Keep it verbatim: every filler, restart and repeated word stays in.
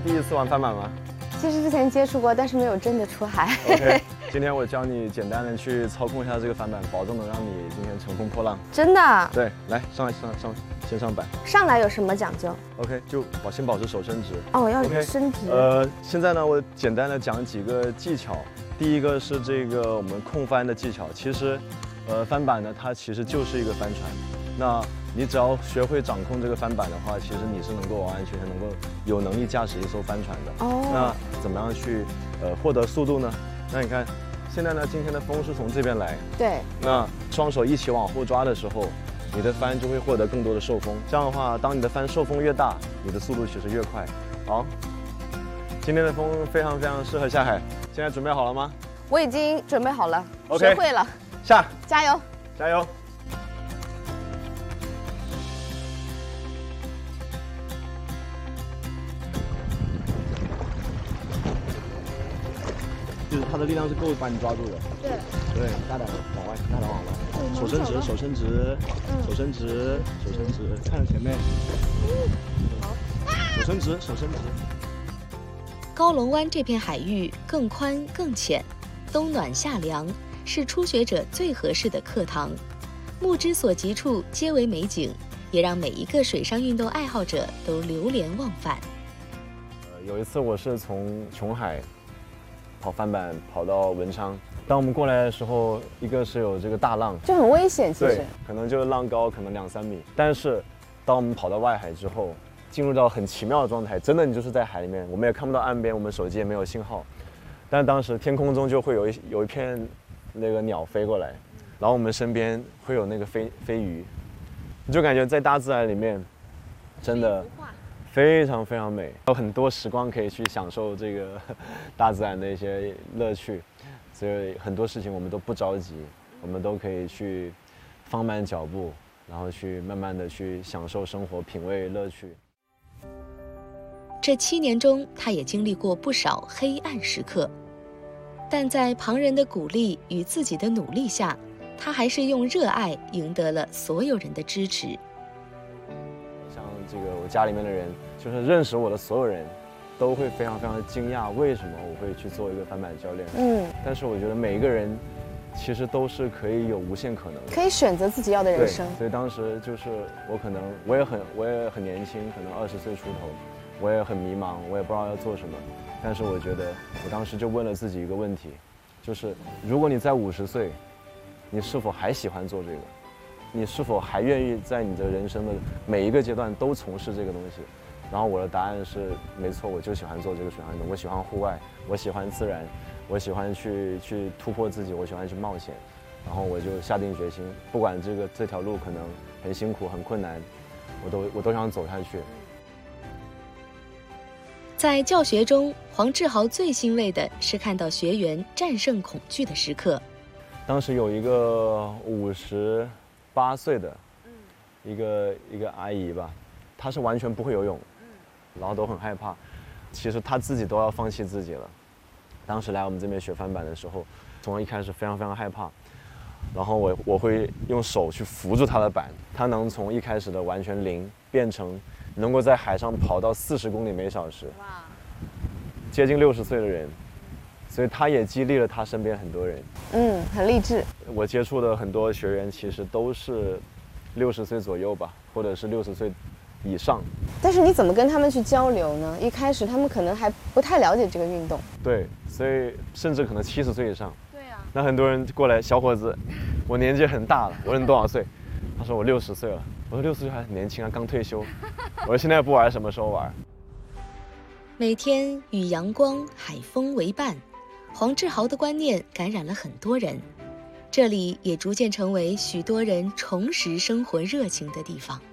第一次玩翻板吗？ 其实之前接触过，但是没有真的出海。 OK， 今天我教你简单的去操控一下这个翻板，保证能让你今天乘风破浪。 真的？ 对，来上来上上先上板。 上来有什么讲究 ？OK， 就保先保持手伸直。 哦，要 OK， 伸直。 呃，现在呢，我简单的讲几个技巧。第一个是这个我们控翻的技巧。其实，呃，翻板呢，它其实就是一个帆船。那你只要学会掌控这个翻板的话，其实你是能够完完全全能够有能力驾驶一艘帆船的。 哦。 那怎么样去呃获得速度呢？那你看，现在呢，今天的风是从这边来。 对。 那双手一起往后抓的时候，你的帆就会获得更多的受风。这样的话，当你的帆受风越大，你的速度其实越快。好，今天的风非常非常适合下海。现在准备好了吗？ 我已经准备好了， OK， 学会了。 下， 加油， 加油！就是它的力量是够把你抓住的。 对。 对，大胆往外，大胆往外，手伸直，手伸直，手伸直，手伸直，看着前面。好，手伸直，手伸直。 高龙湾这片海域更宽更浅，冬暖夏凉，是初学者最合适的课堂。目之所及处皆为美景，也让每一个水上运动爱好者都流连忘返。 呃，有一次我是从琼海跑翻板跑到文昌，当我们过来的时候，一个是有这个大浪， 就很危险，其实对，可能就是浪高可能两三米，但是当我们跑到外海之后，进入到很奇妙的状态，真的你就是在海里面，我们也看不到岸边，我们手机也没有信号，但当时天空中就会有一有一片那个鸟飞过来，然后我们身边会有那个飞飞鱼，你就感觉在大自然里面，真的非常非常美，有很多时光可以去享受这个大自然的一些乐趣，所以很多事情我们都不着急，我们都可以去放慢脚步，然后去慢慢的去享受生活，品味乐趣。 这七年中，他也经历过不少黑暗时刻，但在旁人的鼓励与自己的努力下，他还是用热爱赢得了所有人的支持。 像这个我家里面的人，就是认识我的所有人，都会非常非常的惊讶，为什么我会去做一个翻板教练？嗯，但是我觉得每一个人其实都是可以有无限可能的， 可以选择自己要的人生。 所以当时就是我可能我也很我也很年轻，可能二十岁出头。我也很迷茫，我也不知道要做什么，但是我觉得我当时就问了自己一个问题，就是如果你在五十岁，你是否还喜欢做这个？你是否还愿意在你的人生的每一个阶段都从事这个东西？然后我的答案是没错，我就喜欢做这个水上运动，我喜欢户外，我喜欢自然，我喜欢去去突破自己，我喜欢去冒险，然后我就下定决心，不管这个这条路可能很辛苦很困难，我都我都想走下去。 在教学中，黄志豪最欣慰的是看到学员战胜恐惧的时刻。 当时有一个五十八岁的，一个一个阿姨吧，她是完全不会游泳，然后都很害怕，其实她自己都要放弃自己了。当时来我们这边学翻板的时候，从一开始非常非常害怕，然后我我会用手去扶住她的板，她能从一开始的完全零变成能够在海上跑到四十公里每小时，哇，接近六十岁的人，所以他也激励了他身边很多人。 嗯，很励志。 我接触的很多学员其实都是六十岁左右吧，或者是六十岁以上。 但是你怎么跟他们去交流呢？一开始他们可能还不太了解这个运动。 对，所以甚至可能七十岁以上。 对啊。 那很多人过来，小伙子，我年纪很大了，我说你多少岁？他说我六十岁了。我说六十岁还很年轻啊，刚退休。我说现在不玩，什么时候玩？ 每天与阳光、海风为伴，黄志豪的观念感染了很多人，这里也逐渐成为许多人重拾生活热情的地方。